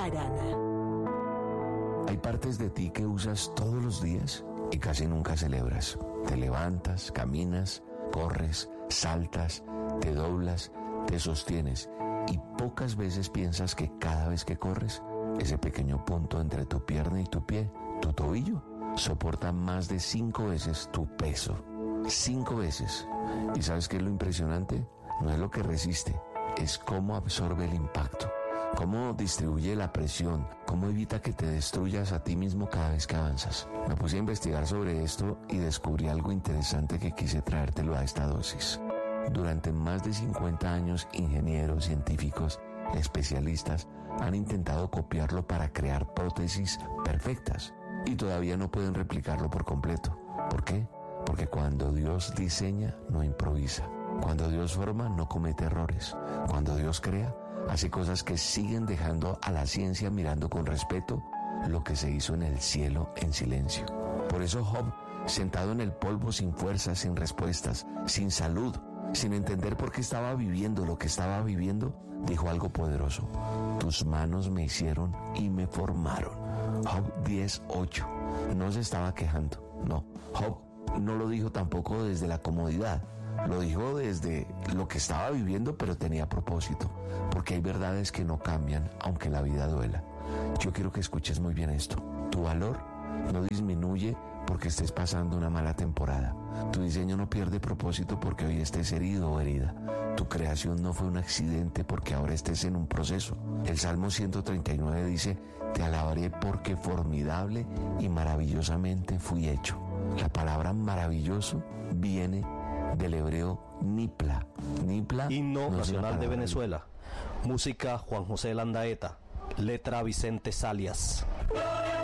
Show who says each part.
Speaker 1: Arana.
Speaker 2: Hay partes de ti que usas todos los días y casi nunca celebras. Te levantas, caminas, corres, saltas, te doblas, te sostienes y pocas veces piensas que cada vez que corres, ese pequeño punto entre tu pierna y tu pie, tu tobillo, soporta más de 5 veces tu peso. 5 veces. ¿Y sabes qué es lo impresionante? No es lo que resiste, es cómo absorbe el impacto, cómo distribuye la presión, cómo evita que te destruyas a ti mismo cada vez que avanzas. Me puse a investigar sobre esto y descubrí algo interesante que quise traértelo a esta dosis. Durante más de 50 años, ingenieros, científicos, especialistas han intentado copiarlo para crear prótesis perfectas y todavía no pueden replicarlo por completo. ¿Por qué? Porque cuando Dios diseña, no improvisa. Cuando Dios forma, no comete errores. Cuando Dios crea, hace cosas que siguen dejando a la ciencia mirando con respeto lo que se hizo en el cielo en silencio. Por eso Job, sentado en el polvo sin fuerzas, sin respuestas, sin salud, sin entender por qué estaba viviendo lo que estaba viviendo, dijo algo poderoso: tus manos me hicieron y me formaron. Job 10:8. No se estaba quejando, no. Job no lo dijo tampoco desde la comodidad, lo dijo desde lo que estaba viviendo, pero tenía propósito, porque hay verdades que no cambian aunque la vida duela. Yo quiero que escuches muy bien esto. Tu valor no disminuye porque estés pasando una mala temporada. Tu diseño no pierde propósito porque hoy estés herido o herida. Tu creación no fue un accidente porque ahora estés en un proceso. El Salmo 139 dice: te alabaré porque formidable y maravillosamente fui hecho. La palabra maravilloso viene del hebreo nipla. Nipla,
Speaker 3: Himno nacional de Venezuela. Música Juan José Landaeta. Letra Vicente Salias.